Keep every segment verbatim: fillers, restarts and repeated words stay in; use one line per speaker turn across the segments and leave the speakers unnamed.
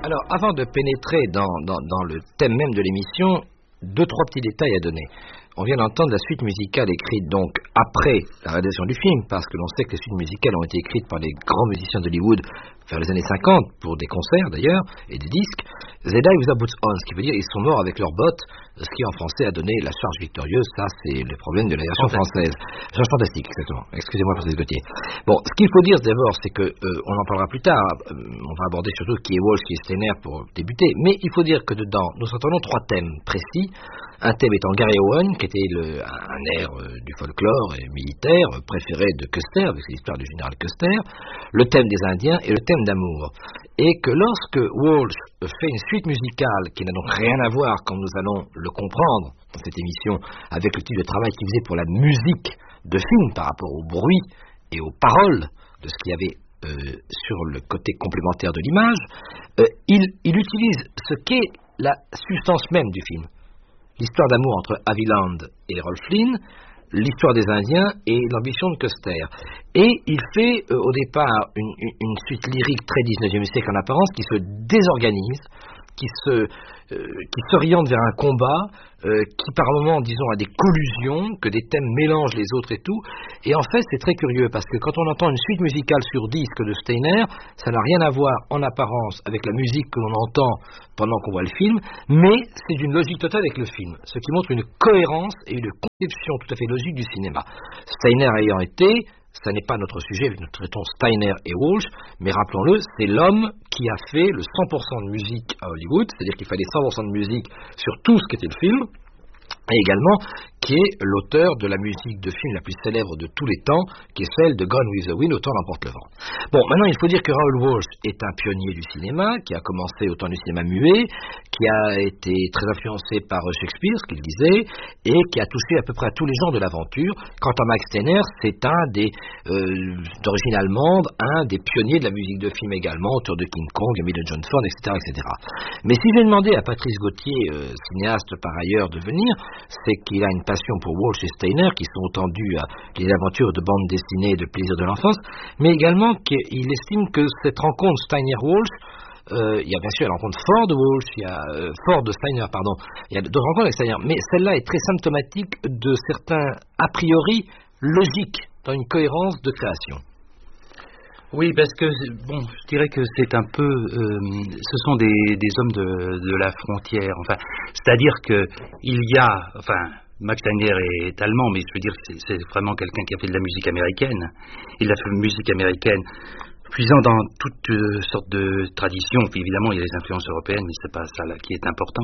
Alors, avant de pénétrer dans, dans, dans le thème même de l'émission, deux, trois petits détails à donner. On vient d'entendre la suite musicale écrite donc après la réalisation du film, parce que l'on sait que les suites musicales ont été écrites par des grands musiciens d'Hollywood vers les années cinquante, pour des concerts d'ailleurs, et des disques. They die with their boots on, ce qui veut dire ils sont morts avec leurs bottes, ce qui en français a donné la charge victorieuse. Ça, c'est le problème de la version française. Charge fantastique, exactement. Excusez-moi, Francis Gauthier. Bon, ce qu'il faut dire d'abord, c'est que, euh, on en parlera plus tard, euh, on va aborder surtout qui est Walsh, qui est Steiner pour débuter, mais il faut dire que dedans, nous entendons trois thèmes précis. Un thème étant Gary Owen, qui était le, un air euh, du folklore et militaire euh, préféré de Custer, avec l'histoire du général Custer, le thème des Indiens et le thème d'amour. Et que lorsque Walsh fait une suite musicale qui n'a donc rien à voir, comme nous allons le comprendre dans cette émission, avec le type de travail qu'il faisait pour la musique de film par rapport au bruit et aux paroles de ce qu'il y avait euh, sur le côté complémentaire de l'image, euh, il, il utilise ce qu'est la substance même du film. L'histoire d'amour entre Haviland et Rolf Flynn, l'histoire des Indiens et l'ambition de Custer. Et il fait euh, au départ une, une, une suite lyrique très dix-neuvième siècle en apparence qui se désorganise, qui se euh, qui s'oriente vers un combat, euh, qui par moments, disons, a des collusions, que des thèmes mélangent les autres et tout. Et en fait, c'est très curieux, parce que quand on entend une suite musicale sur disque de Steiner, ça n'a rien à voir en apparence avec la musique que l'on entend pendant qu'on voit le film, mais c'est d'une logique totale avec le film, ce qui montre une cohérence et une conception tout à fait logique du cinéma. Steiner ayant été... Ça n'est pas notre sujet, nous traitons Steiner et Walsh, mais rappelons-le, c'est l'homme qui a fait le cent pour cent de musique à Hollywood, c'est-à-dire qu'il fallait cent pour cent de musique sur tout ce qu'était le film, et également qui est l'auteur de la musique de film la plus célèbre de tous les temps, qui est celle de Gone with the Wind, Autant n'emporte le vent. Bon, maintenant il faut dire que Raoul Walsh est un pionnier du cinéma, qui a commencé autant du cinéma muet, qui a été très influencé par Shakespeare, ce qu'il disait, et qui a touché à peu près à tous les genres de l'aventure. Quant à Max Steiner, c'est un des, euh, d'origine allemande, un des pionniers de la musique de film également, auteur de King Kong, Emile de John Ford, et cetera, et cetera. Mais si j'ai demandé à Patrice Gauthier, euh, cinéaste par ailleurs, de venir, c'est qu'il a une passion pour Walsh et Steiner, qui sont autant dus à les aventures de bande dessinée et de plaisir de l'enfance, mais également qu'il estime que cette rencontre Steiner-Walsh, euh, il y a bien sûr la rencontre Ford-Walsh, il y a euh, Ford de Steiner, pardon, il y a d'autres rencontres avec Steiner, mais celle-là est très symptomatique de certains a priori logiques dans une cohérence de création.
Oui, parce que, bon, je dirais que c'est un peu, euh, ce sont des, des hommes de, de la frontière, enfin, c'est-à-dire que il y a, enfin, Max Steiner est allemand, mais je veux dire, c'est, c'est vraiment quelqu'un qui a fait de la musique américaine. Il a fait de la musique américaine, puisant dans toutes euh, sortes de traditions, puis évidemment, il y a les influences européennes, mais c'est pas ça là qui est important.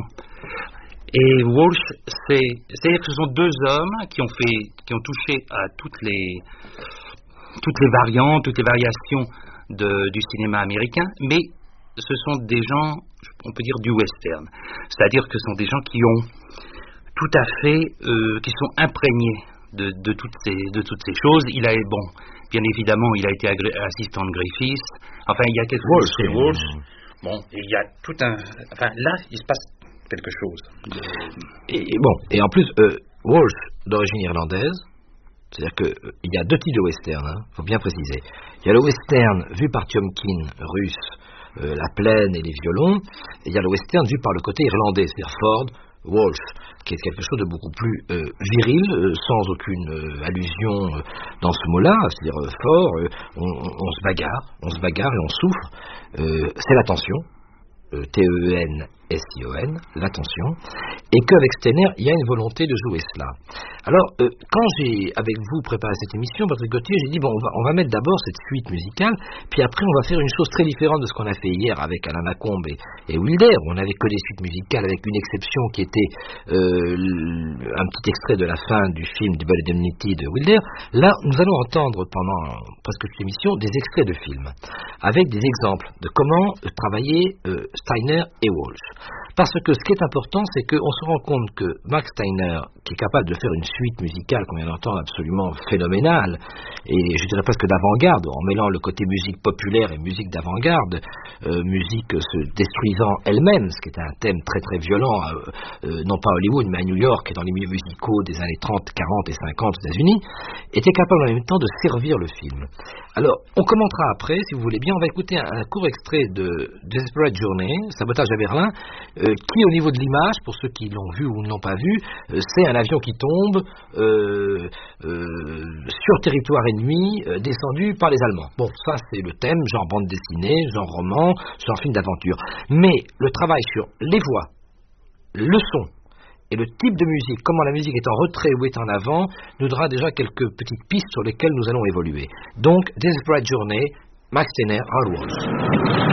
Et Walsh, c'est, c'est-à-dire que ce sont deux hommes qui ont fait, qui ont touché à toutes les toutes les variantes, toutes les variations de, du cinéma américain, mais ce sont des gens, on peut dire, du western. C'est-à-dire que ce sont des gens qui ont tout à fait, euh, qui sont imprégnés de, de, toutes ces, de toutes ces choses. Il a, bon, bien évidemment, il a été agré- assistant de Griffiths. Enfin, il y a quelque chose chez Walsh. Bon, il y a tout un... Enfin, là, il se passe quelque chose.
Et, et bon, et en plus, euh, Walsh, d'origine irlandaise, c'est-à-dire qu'il euh, y a deux types de western, il hein, faut bien préciser. Il y a le western vu par Tiomkin, russe, euh, la plaine et les violons, et il y a le western vu par le côté irlandais, c'est-à-dire Ford, Walsh, qui est quelque chose de beaucoup plus euh, viril, euh, sans aucune euh, allusion euh, dans ce mot-là, c'est-à-dire euh, fort, euh, on, on, on se bagarre, on se bagarre et on souffre, euh, c'est la tension, euh, T E E N S I O N, l'attention, et qu'avec Steiner, il y a une volonté de jouer cela. Alors, euh, quand j'ai, avec vous, préparé cette émission, Patrick Gauthier, j'ai dit, bon, on va, on va mettre d'abord cette suite musicale, puis après, on va faire une chose très différente de ce qu'on a fait hier avec Alain Lacombe et, et Wilder, où on n'avait que des suites musicales, avec une exception qui était euh, un petit extrait de la fin du film Double Indemnity de Wilder. Là, nous allons entendre pendant presque toute l'émission des extraits de films, avec des exemples de comment travailler euh, Steiner et Walsh. Parce que ce qui est important, c'est qu'on se rend compte que Max Steiner, qui est capable de faire une suite musicale qu'on vient d'entendre absolument phénoménale, et je dirais presque d'avant-garde, en mêlant le côté musique populaire et musique d'avant-garde, euh, musique se détruisant elle-même, ce qui est un thème très très violent, euh, euh, non pas à Hollywood, mais à New York et dans les milieux musicaux des années trente, quarante et cinquante aux États-Unis, était capable en même temps de servir le film. Alors, on commentera après, si vous voulez bien, on va écouter un, un court extrait de Desperate Journey, Sabotage à Berlin, euh, qui au niveau de l'image, pour ceux qui l'ont vu ou ne l'ont pas vu, euh, c'est un avion qui tombe euh, euh, sur territoire ennemi, euh, descendu par les Allemands. Bon, ça c'est le thème, genre bande dessinée, genre roman, genre film d'aventure. Mais le travail sur les voix, le son, et le type de musique, comment la musique est en retrait ou est en avant, nous donnera déjà quelques petites pistes sur lesquelles nous allons évoluer. Donc, Desperate Journey, Max Steiner, Hardwalls.